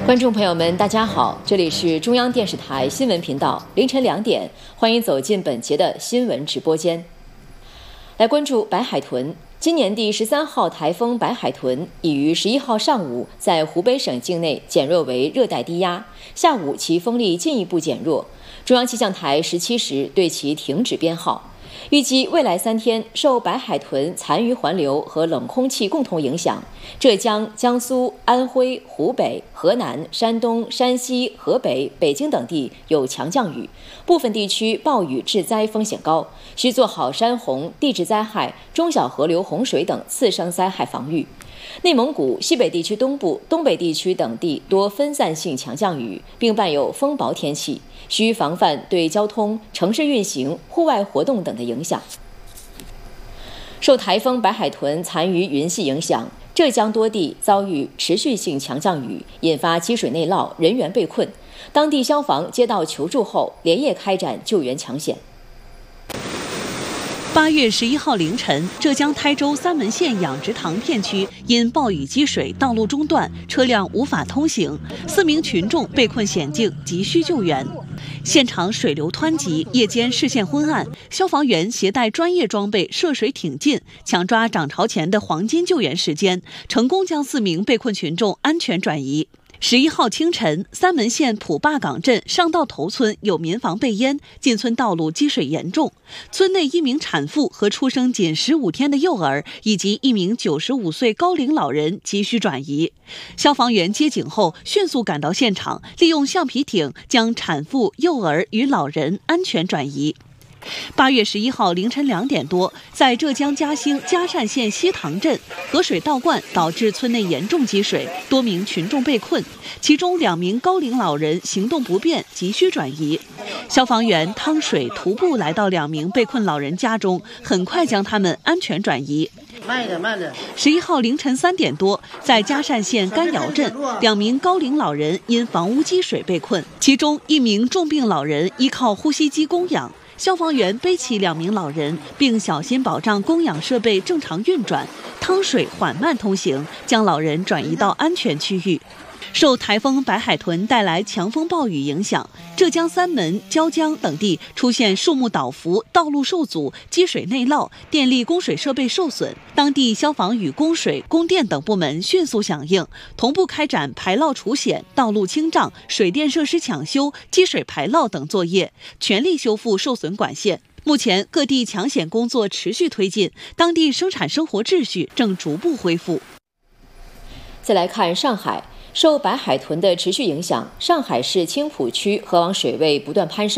观众朋友们，大家好，这里是中央电视台新闻频道，凌晨2点，欢迎走进本节的新闻直播间。来关注白海豚。今年第13号台风白海豚已于11号上午在湖北省境内减弱为热带低压，下午其风力进一步减弱。中央气象台17时对其停止编号。预计未来3天，受白海豚残余环流和冷空气共同影响，浙江、江苏、安徽、湖北、河南、山东、山西、河北、北京等地有强降雨，部分地区暴雨致灾风险高，需做好山洪、地质灾害、中小河流洪水等次生灾害防御。内蒙古、西北地区东部、东北地区等地多分散性强降雨，并伴有风雹天气，需防范对交通、城市运行、户外活动等的影响。受台风白海豚残余云系影响，浙江多地遭遇持续性强降雨，引发积水内涝，人员被困。当地消防接到求助后，连夜开展救援抢险。 8月11号凌晨，浙江台州三门县养殖塘片区因暴雨积水，道路中断，车辆无法通行，4名群众被困险境，急需救援。现场水流湍急，夜间视线昏暗，消防员携带专业装备涉水挺进，抢抓涨潮前的黄金救援时间，成功将4名被困群众安全转移。11号清晨，三门县普坝岗镇上道头村有民房被淹，进村道路积水严重。村内1名产妇和出生仅15天的幼儿，以及1名95岁高龄老人急需转移。消防员接警后，迅速赶到现场，利用橡皮艇将产妇、幼儿与老人安全转移。8月11号凌晨2点多，在浙江嘉兴嘉善县西塘镇，河水倒灌导致村内严重积水，多名群众被困，其中2名高龄老人行动不便，急需转移。消防员趟水徒步来到2名被困老人家中，很快将他们安全转移。慢点。11号凌晨3点多，在嘉善县甘窑镇，2名高龄老人因房屋积水被困，其中1名重病老人依靠呼吸机供氧。消防员背起2名老人，并小心保障供氧设备正常运转，趟水缓慢通行，将老人转移到安全区域。受台风白海豚带来强风暴雨影响，浙江三门、椒江等地出现树木倒伏、道路受阻、积水内涝、电力供水设备受损。当地消防与供水、供电等部门迅速响应，同步开展排涝除险、道路清障、水电设施抢修、积水排涝等作业，全力修复受损管线。目前各地抢险工作持续推进，当地生产生活秩序正逐步恢复。 再来看上海。受白海豚的持续影响，上海市青浦区河网水位不断攀升。